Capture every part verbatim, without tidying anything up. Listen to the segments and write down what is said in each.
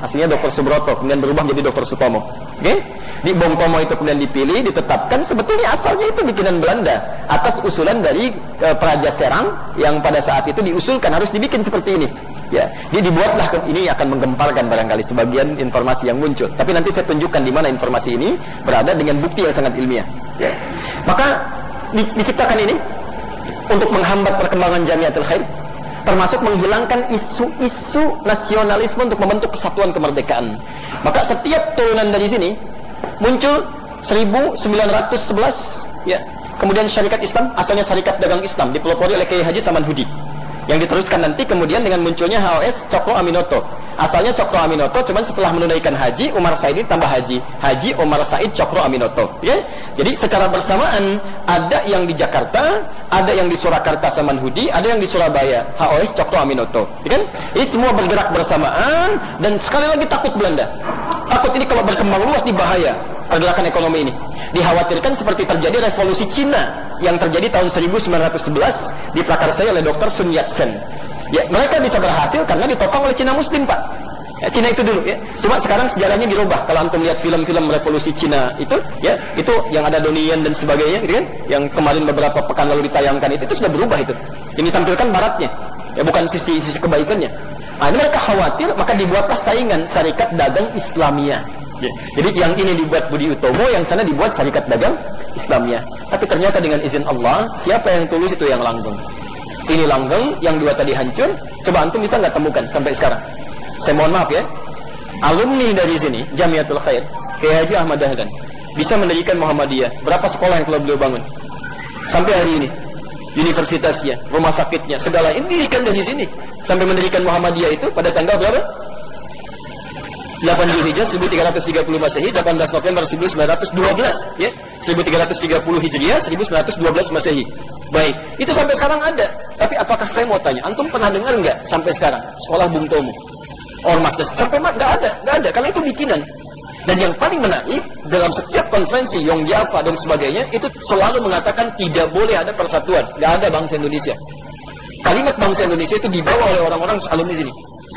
aslinya dokter Subroto, kemudian berubah menjadi dokter Sutomo. Oke? Okay? Di Bung Tomo itu kemudian dipilih, ditetapkan, sebetulnya asalnya itu bikinan Belanda atas usulan dari e, Praja Serang yang pada saat itu diusulkan harus dibikin seperti ini. Ya, dia dibuatlah, ini akan menggemparkan barangkali sebagian informasi yang muncul. Tapi nanti saya tunjukkan di mana informasi ini berada dengan bukti yang sangat ilmiah. Ya. Maka di, diciptakan ini untuk menghambat perkembangan Jamiatul Khair, termasuk menghilangkan isu-isu nasionalisme untuk membentuk kesatuan kemerdekaan. Maka setiap turunan dari sini muncul seribu sembilan ratus sebelas, ya. Kemudian syarikat Islam, asalnya Syarikat Dagang Islam, dipelopori oleh Kiai Haji Samanhudi, yang diteruskan nanti kemudian dengan munculnya H O S Cokro Aminoto. Asalnya Cokro Aminoto, cuman setelah menunaikan haji, Umar Said tambah haji, Haji Umar Said Cokro Aminoto, ya. Jadi secara bersamaan ada yang di Jakarta, ada yang di Surakarta Samanhudi, ada yang di Surabaya H O S Cokro Aminoto, ya kan? Ini semua bergerak bersamaan, dan sekali lagi takut Belanda. Takut ini kalau berkembang luas di bahaya pergerakan ekonomi ini. Dikhawatirkan seperti terjadi revolusi Cina yang terjadi tahun seribu sembilan ratus sebelas diprakarsai oleh dokter Sun Yat-sen. Ya, mereka bisa berhasil karena ditopang oleh Cina Muslim, Pak. Ya, Cina itu dulu, ya. Cuma sekarang sejarahnya dirubah. Kalau antum lihat film-film revolusi Cina itu, ya, itu yang ada Donnie Yen dan sebagainya, gitu kan? Yang kemarin beberapa pekan lalu ditayangkan itu, itu sudah berubah itu. Ini tampilkan baratnya, ya, bukan sisi sisi kebaikannya. Nah, ini mereka khawatir, maka dibuatlah saingan Syarikat Dagang Islamiyah. Ya. Jadi yang ini dibuat Budi Utomo, yang sana dibuat Syarikat Dagang Islamiyah. Tapi ternyata dengan izin Allah, siapa yang tulus itu yang langgeng. Ini langgeng, yang dua tadi hancur. Coba antum bisa nggak temukan sampai sekarang? Saya mohon maaf ya, alumni dari sini Jamiatul Khair, Kiai Haji Ahmad Dahlan, bisa mendirikan Muhammadiyah. Berapa sekolah yang telah beliau bangun sampai hari ini? Universitasnya, rumah sakitnya, segala ini didirikan dari sini. Sampai mendirikan Muhammadiyah itu pada tanggal berapa? delapan Zulhijjah seribu tiga ratus tiga puluh Masehi, delapan belas November seribu sembilan ratus dua belas, ya. seribu tiga ratus tiga puluh Hijriah, seribu sembilan ratus dua belas Masehi. Baik, itu sampai sekarang ada. Tapi apakah, saya mau tanya, antum pernah dengar nggak sampai sekarang sekolah Bung Tomo, Ormas, sampai mak nggak ada, nggak ada, karena itu bikinan. Dan yang paling menarik, dalam setiap konferensi Yong Java dan sebagainya, itu selalu mengatakan tidak boleh ada persatuan, nggak ada bangsa Indonesia. Kalimat bangsa Indonesia itu dibawa oleh orang-orang alumni sini.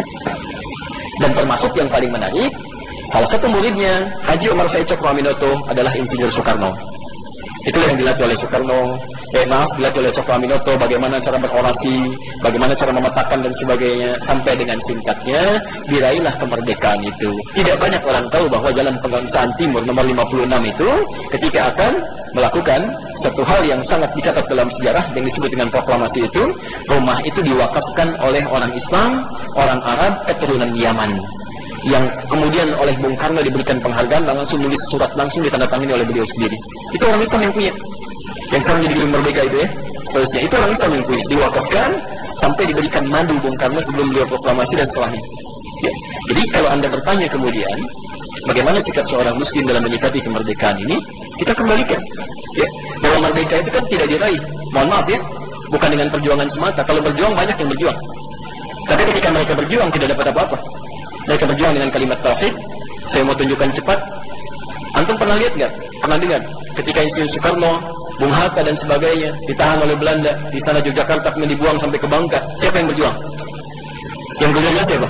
Dan termasuk yang paling menarik, salah satu muridnya Haji Umar Said Cokro Aminoto adalah Insinyur Soekarno. Itulah yang dilatih oleh Soekarno, eh maaf, dilatih oleh Cokro Aminoto, bagaimana cara berorasi, bagaimana cara memetakan dan sebagainya, sampai dengan singkatnya diraihlah kemerdekaan itu. Tidak banyak orang tahu bahwa Jalan Pegangsaan Timur nomor lima puluh enam itu ketika akan melakukan satu hal yang sangat dicatat dalam sejarah yang disebut dengan proklamasi itu, rumah itu diwakafkan oleh orang Islam, orang Arab, keturunan Yaman, yang kemudian oleh Bung Karno diberikan penghargaan, langsung nulis surat langsung ditandatangani oleh beliau sendiri. Itu orang Islam yang punya, yang sekarang jadi Gedung Merdeka itu, ya, seterusnya. Itu orang Islam yang punya, diwakafkan sampai diberikan madu Bung Karno sebelum beliau proklamasi dan setelahnya. Ya. Jadi kalau Anda bertanya kemudian bagaimana sikap seorang Muslim dalam menyikapi kemerdekaan ini, kita kembalikan, ya, bahwa merdeka itu kan tidak diraih, mohon maaf ya, bukan dengan perjuangan semata. Kalau berjuang banyak yang berjuang, tapi ketika mereka berjuang tidak dapat apa-apa. Mereka berjuang dengan kalimat tauhid. Saya mau tunjukkan cepat. Antum pernah lihat nggak? Pernah dengar? Ketika Insinyur Soekarno, Bung Hatta dan sebagainya ditahan oleh Belanda di sana Yogyakarta, kemudian dibuang sampai ke Bangka. Siapa yang berjuang? Yang berjuangnya siapa?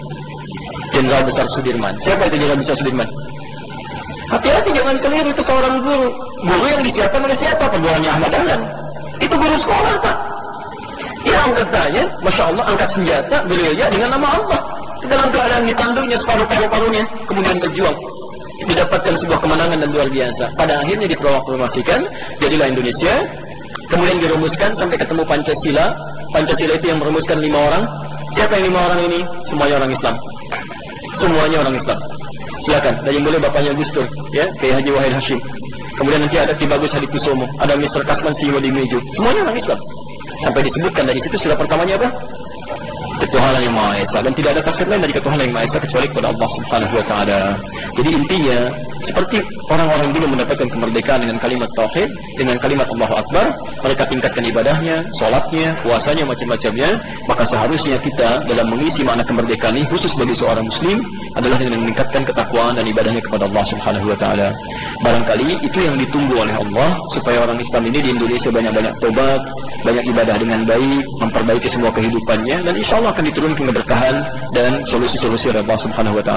Jenderal Besar Sudirman. Siapa itu Jenderal Besar Sudirman? Hati-hati, jangan keliru, itu seorang guru. Guru yang disiapkan oleh siapa? Perjuangannya Ahmad Dahlan. Itu guru sekolah, Pak. Dia angkat tanya, Masya Allah, angkat senjata, gerilya dengan nama Allah. Dalam keadaan ditanduknya separuh paru-parunya, kemudian berjuang, didapatkan sebuah kemenangan dan luar biasa. Pada akhirnya diproklamasikan, jadilah Indonesia. Kemudian dirumuskan sampai ketemu Pancasila. Pancasila itu yang merumuskan lima orang. Siapa yang lima orang ini? Semuanya orang Islam. Semuanya orang Islam. Silakan. Dan yang boleh bapaknya Gus Dur, ya, Kiai Haji Wahid Hashim. Kemudian nanti ada Ki Bagus Hadikusumo, ada Mister Kasman Simo di Meju. Semuanya orang Islam. Sampai disebutkan dari situ sila pertamanya apa? Ketuhanan yang Maha Esa, dan tidak ada tafsir lain dari ketuhanan yang Maha Esa kecuali kepada Allah Subhanahu wa taala. Jadi intinya seperti orang-orang dulu mendapatkan kemerdekaan dengan kalimat tauhid, dengan kalimat Allahu Akbar, mereka tingkatkan ibadahnya, salatnya, puasanya, macam-macamnya, maka seharusnya kita dalam mengisi makna kemerdekaan ini khusus bagi seorang muslim adalah dengan meningkatkan ketakwaan dan ibadahnya kepada Allah Subhanahu wa taala. Barangkali itu yang ditunggu oleh Allah supaya orang Islam ini di Indonesia banyak-banyak tobat, banyak ibadah dengan baik, memperbaiki semua kehidupannya, dan insya Allah akan diturunkan keberkahan dan solusi-solusi dari Allah Subhanahu wa taala.